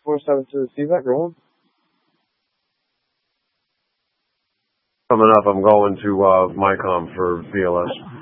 472. See that rolling? Coming up, I'm going to Micom for VLS.